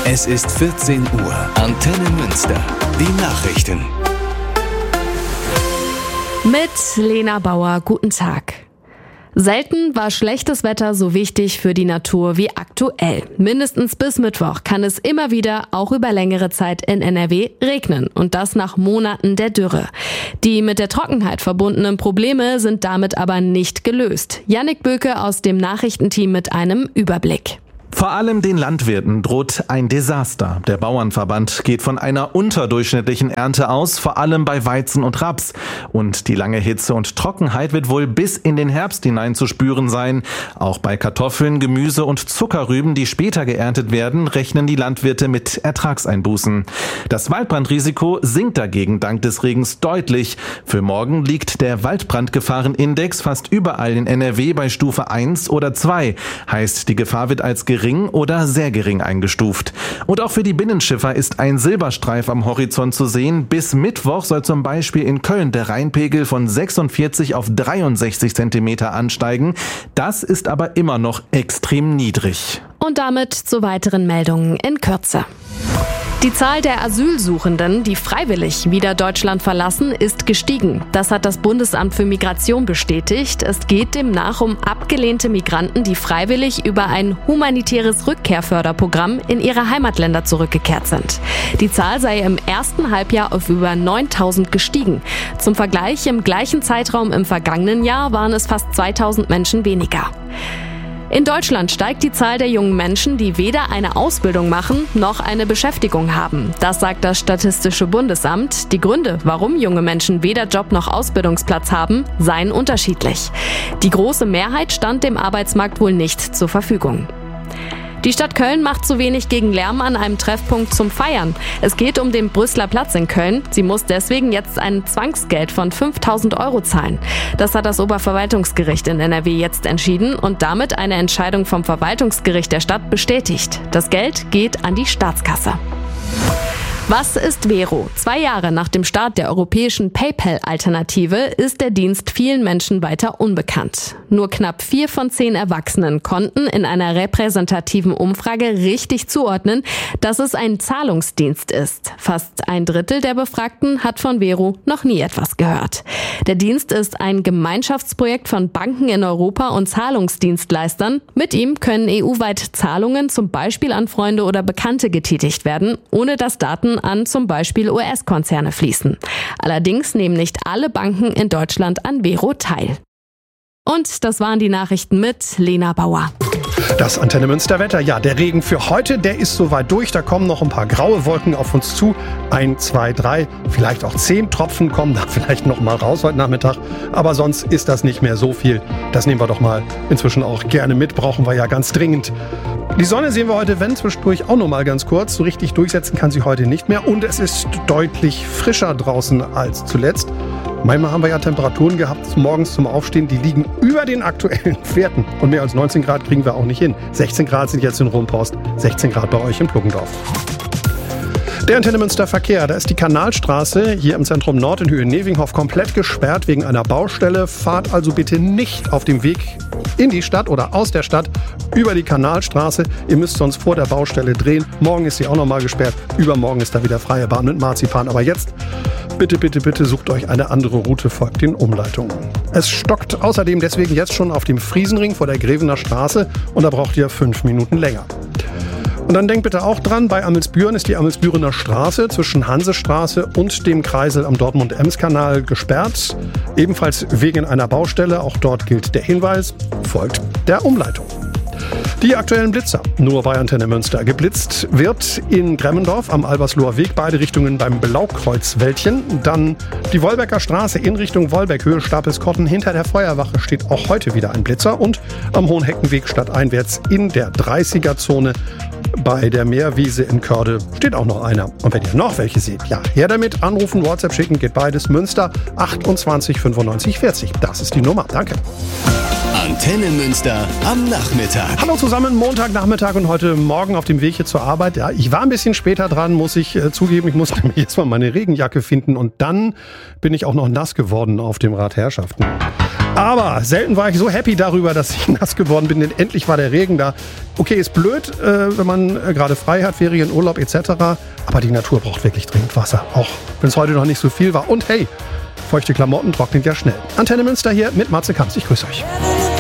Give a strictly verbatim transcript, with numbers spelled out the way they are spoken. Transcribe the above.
Es ist vierzehn Uhr. Antenne Münster. Die Nachrichten. Mit Lena Bauer, guten Tag. Selten war schlechtes Wetter so wichtig für die Natur wie aktuell. Mindestens bis Mittwoch kann es immer wieder, auch über längere Zeit in N R W, regnen. Und das nach Monaten der Dürre. Die mit der Trockenheit verbundenen Probleme sind damit aber nicht gelöst. Jannik Böke aus dem Nachrichtenteam mit einem Überblick. Vor allem den Landwirten droht ein Desaster. Der Bauernverband geht von einer unterdurchschnittlichen Ernte aus, vor allem bei Weizen und Raps. Und die lange Hitze und Trockenheit wird wohl bis in den Herbst hinein zu spüren sein. Auch bei Kartoffeln, Gemüse und Zuckerrüben, die später geerntet werden, rechnen die Landwirte mit Ertragseinbußen. Das Waldbrandrisiko sinkt dagegen dank des Regens deutlich. Für morgen liegt der Waldbrandgefahrenindex fast überall in N R W bei Stufe eins oder zwei. Heißt, die Gefahr wird als gering oder sehr gering eingestuft. Und auch für die Binnenschiffer ist ein Silberstreif am Horizont zu sehen. Bis Mittwoch soll zum Beispiel in Köln der Rheinpegel von sechsundvierzig auf dreiundsechzig Zentimeter ansteigen. Das ist aber immer noch extrem niedrig. Und damit zu weiteren Meldungen in Kürze. Die Zahl der Asylsuchenden, die freiwillig wieder Deutschland verlassen, ist gestiegen. Das hat das Bundesamt für Migration bestätigt. Es geht demnach um abgelehnte Migranten, die freiwillig über ein humanitäres Rückkehrförderprogramm in ihre Heimatländer zurückgekehrt sind. Die Zahl sei im ersten Halbjahr auf über neuntausend gestiegen. Zum Vergleich, im gleichen Zeitraum im vergangenen Jahr waren es fast zweitausend Menschen weniger. In Deutschland steigt die Zahl der jungen Menschen, die weder eine Ausbildung machen noch eine Beschäftigung haben. Das sagt das Statistische Bundesamt. Die Gründe, warum junge Menschen weder Job noch Ausbildungsplatz haben, seien unterschiedlich. Die große Mehrheit stand dem Arbeitsmarkt wohl nicht zur Verfügung. Die Stadt Köln macht zu wenig gegen Lärm an einem Treffpunkt zum Feiern. Es geht um den Brüsseler Platz in Köln. Sie muss deswegen jetzt ein Zwangsgeld von fünftausend Euro zahlen. Das hat das Oberverwaltungsgericht in N R W jetzt entschieden und damit eine Entscheidung vom Verwaltungsgericht der Stadt bestätigt. Das Geld geht an die Staatskasse. Was ist Vero? Zwei Jahre nach dem Start der europäischen PayPal-Alternative ist der Dienst vielen Menschen weiter unbekannt. Nur knapp vier von zehn Erwachsenen konnten in einer repräsentativen Umfrage richtig zuordnen, dass es ein Zahlungsdienst ist. Fast ein Drittel der Befragten hat von Vero noch nie etwas gehört. Der Dienst ist ein Gemeinschaftsprojekt von Banken in Europa und Zahlungsdienstleistern. Mit ihm können E U-weit Zahlungen zum Beispiel an Freunde oder Bekannte getätigt werden, ohne dass Daten an zum Beispiel U S-Konzerne fließen. Allerdings nehmen nicht alle Banken in Deutschland an Vero teil. Und das waren die Nachrichten mit Lena Bauer. Das Antenne Münster Wetter. Ja, der Regen für heute, der ist soweit durch. Da kommen noch ein paar graue Wolken auf uns zu. Ein, zwei, drei, vielleicht auch zehn Tropfen kommen da vielleicht noch mal raus heute Nachmittag. Aber sonst ist das nicht mehr so viel. Das nehmen wir doch mal inzwischen auch gerne mit. Brauchen wir ja ganz dringend. Die Sonne sehen wir heute, wenn zwischendurch auch noch mal ganz kurz. So richtig durchsetzen kann sie heute nicht mehr. Und es ist deutlich frischer draußen als zuletzt. Manchmal haben wir ja Temperaturen gehabt morgens zum Aufstehen, die liegen über den aktuellen Werten. Und mehr als neunzehn Grad kriegen wir auch nicht hin. sechzehn Grad sind jetzt in Rumpost, sechzehn Grad bei euch in Pluggendorf. Der Antenne Münster Verkehr, da ist die Kanalstraße hier im Zentrum Nord in Höhe Nevinghof komplett gesperrt wegen einer Baustelle. Fahrt also bitte nicht auf dem Weg in die Stadt oder aus der Stadt über die Kanalstraße. Ihr müsst sonst vor der Baustelle drehen. Morgen ist sie auch nochmal gesperrt. Übermorgen ist da wieder freie Bahn mit Marzipan. Aber jetzt bitte, bitte, bitte sucht euch eine andere Route, folgt den Umleitungen. Es stockt außerdem deswegen jetzt schon auf dem Friesenring vor der Grevener Straße und da braucht ihr fünf Minuten länger. Und dann denkt bitte auch dran, bei Amelsbüren ist die Amelsbürener Straße zwischen Hansestraße und dem Kreisel am Dortmund-Ems-Kanal gesperrt. Ebenfalls wegen einer Baustelle. Auch dort gilt der Hinweis, folgt der Umleitung. Die aktuellen Blitzer, nur bei Antenne Münster. Geblitzt wird in Gremmendorf am Albersloher Weg, beide Richtungen beim Blaukreuzwäldchen. Dann die Wolbecker Straße in Richtung Wolbeck, Höhe Stapelskotten. Hinter der Feuerwache steht auch heute wieder ein Blitzer. Und am Hohenheckenweg stadteinwärts in der dreißiger-Zone bei der Meerwiese in Körde steht auch noch einer. Und wenn ihr noch welche seht, ja, her damit, anrufen, WhatsApp schicken, geht beides. Münster achtundzwanzig fünfundneunzig vierzig. Das ist die Nummer. Danke. Antenne Münster am Nachmittag. Hallo zusammen, Montagnachmittag und heute Morgen auf dem Weg hier zur Arbeit. Ja, ich war ein bisschen später dran, muss ich äh, zugeben. Ich musste nämlich jetzt mal meine Regenjacke finden und dann bin ich auch noch nass geworden auf dem Rad Herrschaften. Aber selten war ich so happy darüber, dass ich nass geworden bin, denn endlich war der Regen da. Okay, ist blöd, äh, wenn man äh, gerade frei hat, Ferien, Urlaub et cetera. Aber die Natur braucht wirklich dringend Wasser, auch wenn es heute noch nicht so viel war. Und hey, feuchte Klamotten trocknen ja schnell. Antenne Münster hier mit Matze Kamps. Ich grüße euch.